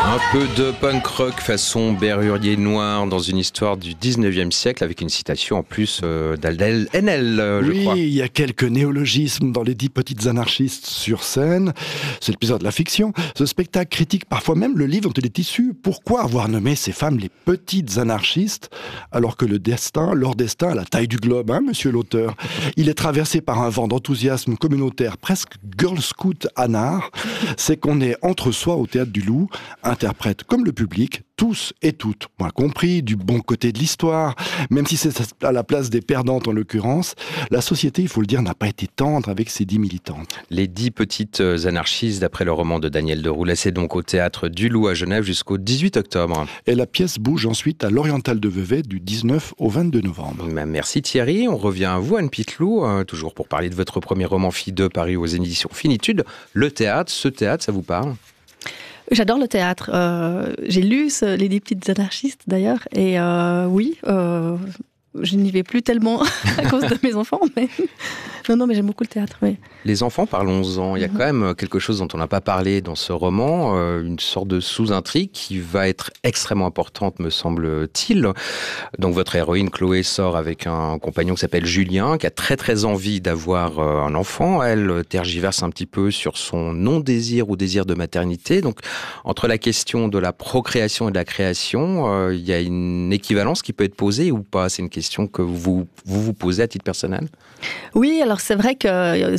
Un peu de punk rock façon Berrurier Noir dans une histoire du 19e siècle avec une citation en plus d'Adèle Haenel, je crois. Oui, il y a quelques néologismes dans les 10 petites anarchistes sur scène. C'est l'épisode de la fiction. Ce spectacle critique parfois même le livre dont il est issu. Pourquoi avoir nommé ces femmes les petites anarchistes alors que leur destin a la taille du globe, hein, monsieur l'auteur? Il est traversé par un vent d'enthousiasme communautaire presque Girl Scout anard. C'est qu'on est entre soi au Théâtre du Loup, interprète comme le public, tous et toutes, moins compris, du bon côté de l'histoire, même si c'est à la place des perdantes en l'occurrence. La société, il faut le dire, n'a pas été tendre avec ses 10 militantes. Les 10 petites anarchistes, d'après le roman de Daniel Deroulet, c'est donc au Théâtre du Loup à Genève jusqu'au 18 octobre. Et la pièce bouge ensuite à l'Oriental de Vevey du 19 au 22 novembre. Merci Thierry, on revient à vous Anne Pitlou, toujours pour parler de votre premier roman Fille 2 paru aux éditions Finitude. Le théâtre, ce théâtre, ça vous parle ? J'adore le théâtre. J'ai lu Les 10 petites anarchistes d'ailleurs. Et oui, je n'y vais plus tellement à cause de mes enfants. Mais... Non, mais j'aime beaucoup le théâtre. Oui. Les enfants, parlons-en. Il y a quand même quelque chose dont on n'a pas parlé dans ce roman, une sorte de sous-intrigue qui va être extrêmement importante, me semble-t-il. Donc votre héroïne, Chloé, sort avec un compagnon qui s'appelle Julien, qui a très très envie d'avoir un enfant. Elle tergiverse un petit peu sur son non-désir ou désir de maternité. Donc entre la question de la procréation et de la création, il y a une équivalence qui peut être posée ou pas? C'est une question que vous posez à titre personnel? Oui, alors c'est vrai que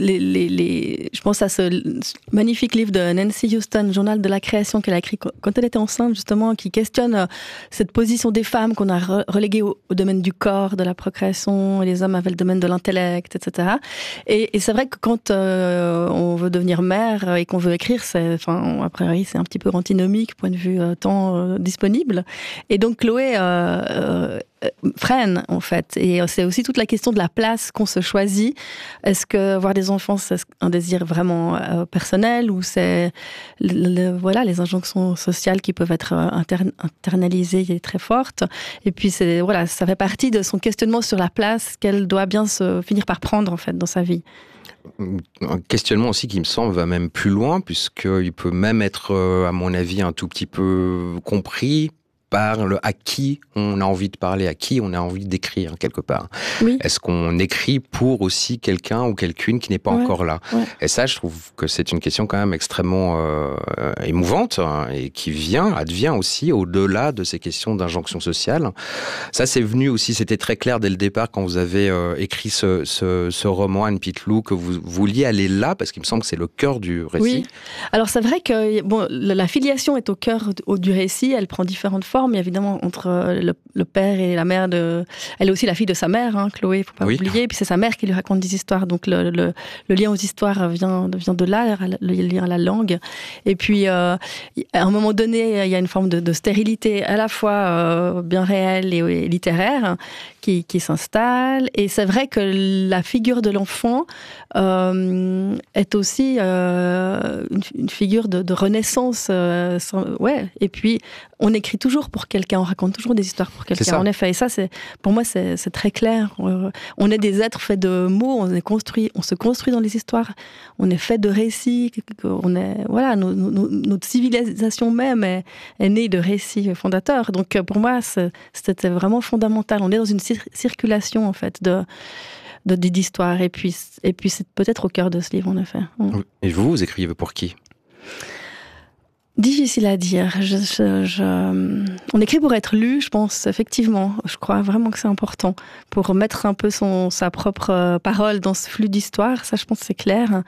je pense à ce magnifique livre de Nancy Houston, Journal de la création, qu'elle a écrit quand elle était enceinte, justement, qui questionne cette position des femmes qu'on a reléguée au domaine du corps, de la procréation, et les hommes avaient le domaine de l'intellect, etc. Et c'est vrai que quand on veut devenir mère et qu'on veut écrire, a priori, c'est un petit peu antinomique, point de vue temps disponible. Et donc Chloé freine, en fait. Et c'est aussi toute la question de la place qu'on se choisit. Est-ce que avoir des enfants, c'est un désir vraiment personnel ou c'est les injonctions sociales qui peuvent être internalisées et très fortes. Et puis ça fait partie de son questionnement sur la place qu'elle doit bien se finir par prendre, en fait, dans sa vie. Un questionnement aussi qui me semble va même plus loin, puisqu'il peut même être, à mon avis, un tout petit peu compris par à qui on a envie de parler, à qui on a envie d'écrire, quelque part. Oui. Est-ce qu'on écrit pour aussi quelqu'un ou quelqu'une qui n'est pas encore là? Et ça, je trouve que c'est une question quand même extrêmement émouvante, hein, et qui advient aussi au-delà de ces questions d'injonction sociale. Ça, c'est venu aussi, c'était très clair dès le départ quand vous avez écrit ce roman, Anne Pitlou, que vous vouliez aller là, parce qu'il me semble que c'est le cœur du récit. Oui. Alors c'est vrai que la filiation est au cœur du récit, elle prend différentes formes. Évidemment, entre le père et la mère elle est aussi la fille de sa mère, hein, Chloé, faut pas oublier. Puis c'est sa mère qui lui raconte des histoires. Donc le lien aux histoires vient de là, le lien à la langue. Et puis, à un moment donné, il y a une forme de stérilité à la fois bien réelle et littéraire qui s'installe. Et c'est vrai que la figure de l'enfant est aussi une figure de renaissance. Et puis, on écrit toujours pour quelqu'un, on raconte toujours des histoires pour quelqu'un, en effet. Et ça, pour moi, c'est très clair. On est des êtres faits de mots, on se construit dans les histoires, on est fait de récits. Notre civilisation même est née de récits fondateurs. Donc, pour moi, c'était vraiment fondamental. On est dans une circulation, en fait, d'histoires. Et puis, c'est peut-être au cœur de ce livre, en effet. Et vous écrivez pour qui ? Difficile à dire. On écrit pour être lu, je pense, effectivement. Je crois vraiment que c'est important pour mettre un peu sa propre parole dans ce flux d'histoire. Ça, je pense, c'est clair.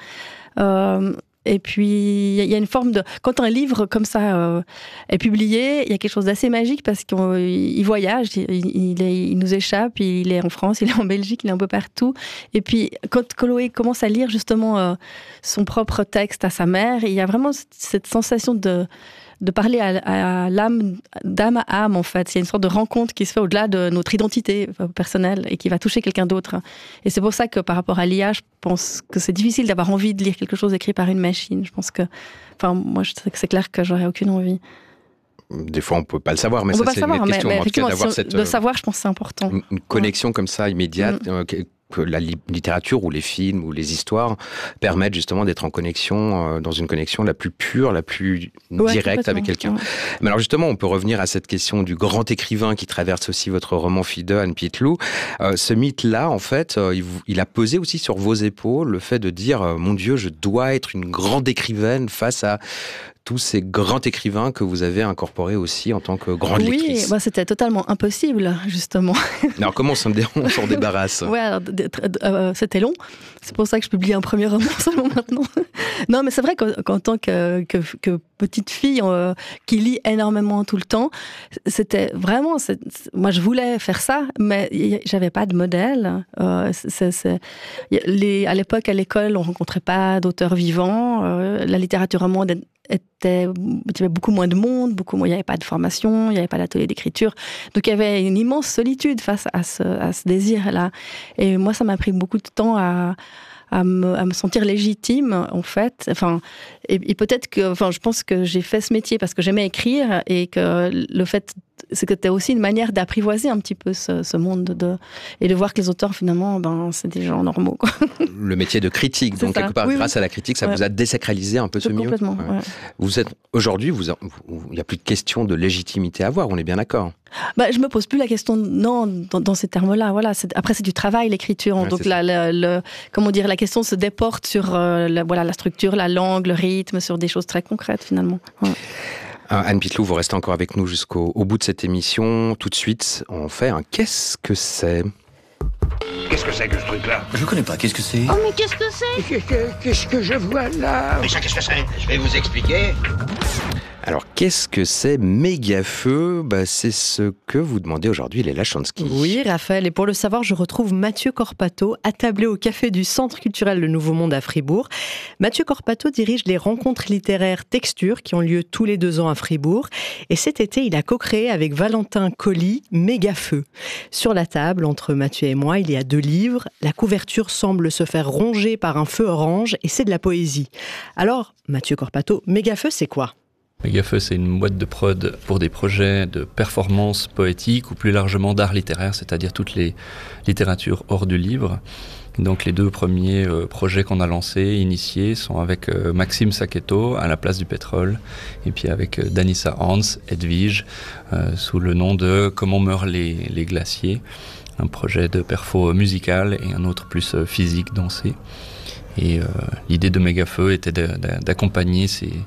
Et puis, il y a une forme de... Quand un livre comme ça est publié, il y a quelque chose d'assez magique parce qu'il voyage, il nous échappe, il est en France, il est en Belgique, il est un peu partout. Et puis, quand Chloé commence à lire justement son propre texte à sa mère, il y a vraiment cette sensation de parler à l'âme, d'âme à âme, en fait. Il y a une sorte de rencontre qui se fait au-delà de notre identité personnelle et qui va toucher quelqu'un d'autre. Et c'est pour ça que par rapport à l'IA, je pense que c'est difficile d'avoir envie de lire quelque chose écrit par une machine. Je pense que, moi, je sais que c'est clair que j'aurais aucune envie. Des fois, on peut pas le savoir, mais ça, c'est une question. Mais effectivement, de savoir, je pense que c'est important. Une connexion comme ça, immédiate. que la littérature ou les films ou les histoires permettent justement d'être en connexion, dans une connexion la plus pure, la plus directe avec quelqu'un. Ouais. Mais alors justement, on peut revenir à cette question du grand écrivain qui traverse aussi votre roman Fide, Anne Pietloux. Ce mythe-là, en fait, il a pesé aussi sur vos épaules le fait de dire « Mon Dieu, je dois être une grande écrivaine face à tous ces grands écrivains que vous avez incorporés aussi en tant que grande lectrice. Oui, c'était totalement impossible, justement. Alors, comment on s'en débarrasse ? Oui, c'était long. C'est pour ça que je publie un premier roman seulement maintenant. Non, mais c'est vrai qu'en tant que petite fille qui lit énormément tout le temps, c'était vraiment... moi, je voulais faire ça, mais j'avais pas de modèle. À l'époque, à l'école, on rencontrait pas d'auteurs vivants. La littérature romande il y avait beaucoup moins de monde, il n'y avait pas de formation, il n'y avait pas d'atelier d'écriture. Donc il y avait une immense solitude face à ce désir-là. Et moi, ça m'a pris beaucoup de temps à me sentir légitime, en fait. Et peut-être que, je pense que j'ai fait ce métier parce que j'aimais écrire et que le fait, c'est que c'était aussi une manière d'apprivoiser un petit peu ce monde et de voir que les auteurs, finalement, c'est des gens normaux, quoi. Le métier de critique. Donc, quelque part, grâce à la critique, ça vous a désacralisé un peu ce milieu. Complètement, ouais. Vous êtes, aujourd'hui, il n'y a plus de question de légitimité à avoir, on est bien d'accord. Je me pose plus la question, non, dans ces termes-là. Voilà, après, c'est du travail, l'écriture. Ouais, donc, comment dire, la question se déporte sur la structure, la langue, le rythme, sur des choses très concrètes, finalement. Ouais. Anne Pietloux, vous restez encore avec nous jusqu'au bout de cette émission. Tout de suite, on fait un Qu'est-ce que c'est ? Qu'est-ce que c'est que ce truc-là ? Je connais pas, qu'est-ce que c'est ? Oh, mais qu'est-ce que c'est ? Qu'est-ce que je vois là ? Mais ça, qu'est-ce que c'est ? Je vais vous expliquer. Alors, qu'est-ce que c'est Mégafeu ? C'est ce que vous demandez aujourd'hui, Léla Chansky. Oui, Raphaël, et pour le savoir, je retrouve Mathieu Corpato, attablé au café du Centre culturel Le Nouveau Monde à Fribourg. Mathieu Corpato dirige les rencontres littéraires Texture qui ont lieu tous les 2 ans à Fribourg. Et cet été, il a co-créé avec Valentin Colli Mégafeu. Sur la table, entre Mathieu et moi, il y a 2 livres. La couverture semble se faire ronger par un feu orange et c'est de la poésie. Alors, Mathieu Corpato, Mégafeu, c'est quoi ? Mégafeu, c'est une boîte de prod pour des projets de performance poétique ou plus largement d'art littéraire, c'est-à-dire toutes les littératures hors du livre. Donc les 2 premiers projets qu'on a lancés, initiés, sont avec Maxime Sacchetto à la Place du Pétrole et puis avec Danissa Hans, Edwige, sous le nom de Comment meurent les glaciers, un projet de perfo musical et un autre plus physique, dansé. Et l'idée de Mégafeu était d'accompagner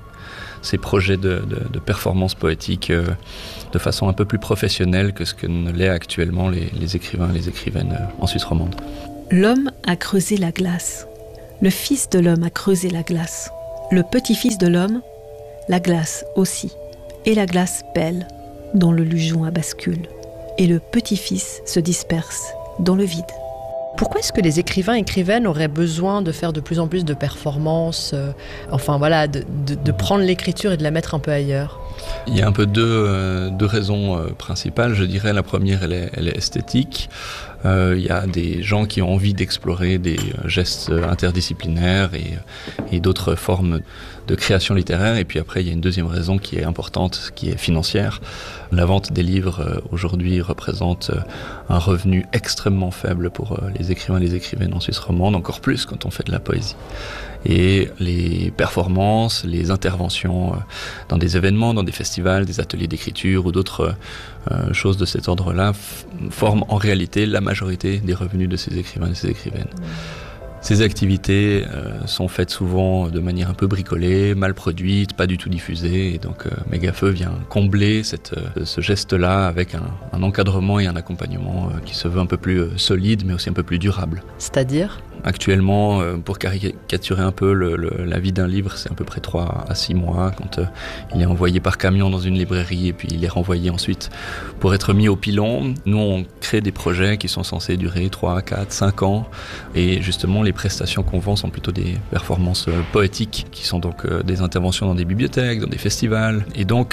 ces projets de performance poétique de façon un peu plus professionnelle que ce que ne l'est actuellement les écrivains et les écrivaines en Suisse romande. L'homme a creusé la glace. Le fils de l'homme a creusé la glace. Le petit-fils de l'homme, la glace aussi. Et la glace belle, dont le lugeon à bascule. Et le petit-fils se disperse dans le vide. Pourquoi est-ce que les écrivaines auraient besoin de faire de plus en plus de performances, de prendre l'écriture et de la mettre un peu ailleurs ? Il y a un peu deux raisons principales. Je dirais la première, elle est esthétique. Il y a des gens qui ont envie d'explorer des gestes interdisciplinaires et d'autres formes de création littéraire. Et puis après, il y a une deuxième raison qui est importante, qui est financière. La vente des livres aujourd'hui représente un revenu extrêmement faible pour les écrivains et les écrivaines en Suisse romande, encore plus quand on fait de la poésie. Et les performances, les interventions dans des événements, dans des festivals, des ateliers d'écriture ou d'autres choses de cet ordre-là forment en réalité la majorité des revenus de ces écrivains et ces écrivaines. Ces activités sont faites souvent de manière un peu bricolée, mal produite, pas du tout diffusée. Et donc Mégafeu vient combler ce geste-là avec un encadrement et un accompagnement qui se veut un peu plus solide, mais aussi un peu plus durable. C'est-à-dire ? Actuellement, pour caricaturer un peu la vie d'un livre, c'est à peu près 3 à 6 mois quand il est envoyé par camion dans une librairie et puis il est renvoyé ensuite pour être mis au pilon. Nous, on crée des projets qui sont censés durer 3, 4, 5 ans et justement, les prestations qu'on vend sont plutôt des performances poétiques qui sont donc des interventions dans des bibliothèques, dans des festivals et donc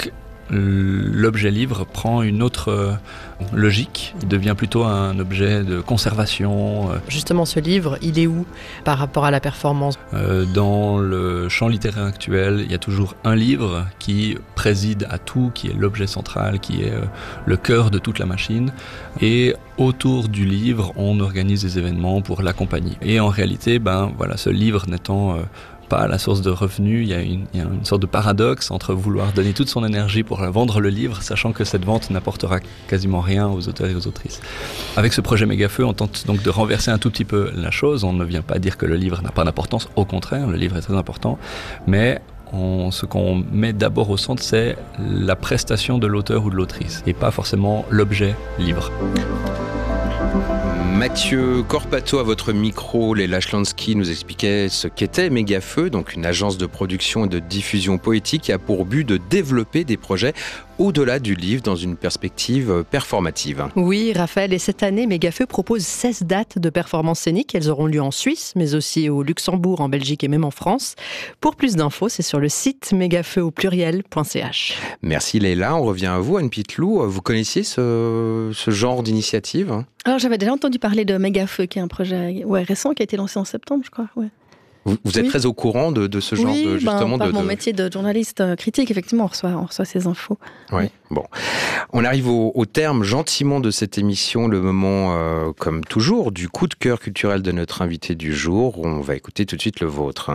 l'objet livre prend une autre logique. Il devient plutôt un objet de conservation. Justement, ce livre, il est où par rapport à la performance ? Dans le champ littéraire actuel, il y a toujours un livre qui préside à tout, qui est l'objet central, qui est le cœur de toute la machine. Et autour du livre, on organise des événements pour l'accompagner. Et en réalité, ce livre n'étant pas la source de revenus, il y a une sorte de paradoxe entre vouloir donner toute son énergie pour vendre le livre, sachant que cette vente n'apportera quasiment rien aux auteurs et aux autrices. Avec ce projet Mégafeu, on tente donc de renverser un tout petit peu la chose. On ne vient pas dire que le livre n'a pas d'importance, au contraire, le livre est très important, mais ce qu'on met d'abord au centre, c'est la prestation de l'auteur ou de l'autrice, et pas forcément l'objet livre. Mathieu Corpato, à votre micro, Léla Schlansky nous expliquait ce qu'était Mégafeu, donc une agence de production et de diffusion poétique qui a pour but de développer des projets au-delà du livre dans une perspective performative. Oui, Raphaël, et cette année, Mégafeu propose 16 dates de performances scéniques. Elles auront lieu en Suisse, mais aussi au Luxembourg, en Belgique et même en France. Pour plus d'infos, c'est sur le site mégafeu.ch. Merci Léla, on revient à vous, Anne Pitlou. Vous connaissiez ce genre d'initiative ? Alors j'avais déjà entendu parler de Mégafeu, qui est un projet récent, qui a été lancé en septembre, je crois. Ouais. Vous êtes très au courant de ce genre de justement par mon métier de journaliste critique, effectivement, on reçoit ces infos. Oui, bon. On arrive au terme gentiment de cette émission, le moment, comme toujours, du coup de cœur culturel de notre invité du jour. On va écouter tout de suite le vôtre.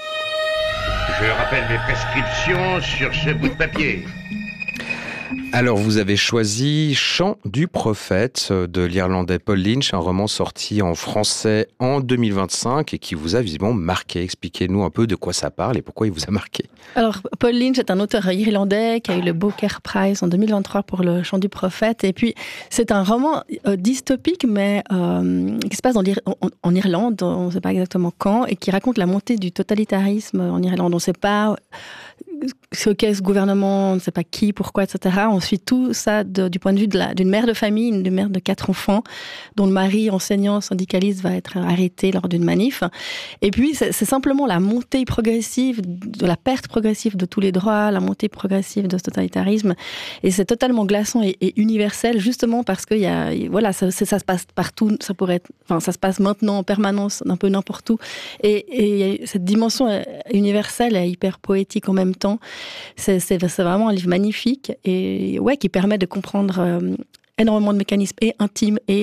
Je rappelle mes prescriptions sur ce bout de papier. Alors, vous avez choisi Chant du prophète de l'Irlandais Paul Lynch, un roman sorti en français en 2025 et qui vous a visiblement marqué. Expliquez-nous un peu de quoi ça parle et pourquoi il vous a marqué. Alors, Paul Lynch est un auteur irlandais qui a eu le Booker Prize en 2023 pour le Chant du prophète. Et puis, c'est un roman dystopique, mais qui se passe en Irlande, on ne sait pas exactement quand, et qui raconte la montée du totalitarisme en Irlande. On ne sait pas ce qu'est ce gouvernement, on ne sait pas qui, pourquoi, etc. On suit tout ça du point de vue d'une mère de famille, une mère de 4 enfants, dont le mari, enseignant, syndicaliste, va être arrêté lors d'une manif. Et puis, c'est simplement la montée progressive, de la perte progressive de tous les droits, la montée progressive de ce totalitarisme. Et c'est totalement glaçant et universel, justement parce que ça se passe partout, ça se passe maintenant en permanence, un peu n'importe où. Et cette dimension universelle est hyper poétique en même temps. C'est vraiment un livre magnifique et qui permet de comprendre énormément de mécanismes et intimes et